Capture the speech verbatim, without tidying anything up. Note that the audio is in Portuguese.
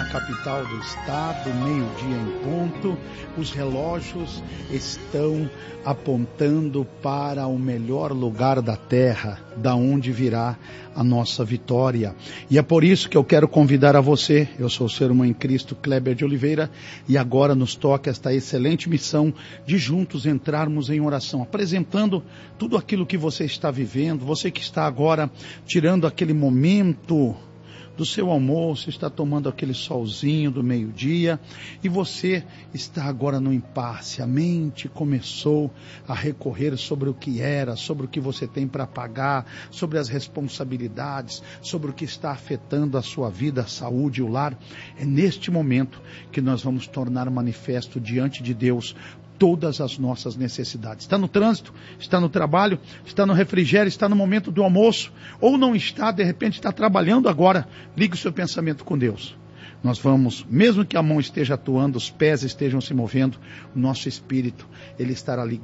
capital do estado, meio-dia em ponto. Os relógios estão apontando para o melhor lugar da terra, da onde virá a nossa vitória. E é por isso que eu quero convidar a você, eu sou o seu irmão em Cristo, Kleber de Oliveira, e agora nos toca esta excelente missão de juntos entrarmos em oração, apresentando tudo aquilo que você está vivendo, você que está agora tirando aquele momento do seu almoço, está tomando aquele solzinho do meio-dia, e você está agora no impasse. A mente começou a recorrer sobre o que era, sobre o que você tem para pagar, sobre as responsabilidades, sobre o que está afetando a sua vida, a saúde e o lar. É neste momento que nós vamos tornar manifesto diante de Deus todas as nossas necessidades. Está no trânsito, está no trabalho, está no refrigério, está no momento do almoço, ou não está, de repente está trabalhando agora. Ligue o seu pensamento com Deus. Nós vamos, mesmo que a mão esteja atuando, os pés estejam se movendo, o nosso espírito, ele estará ligado.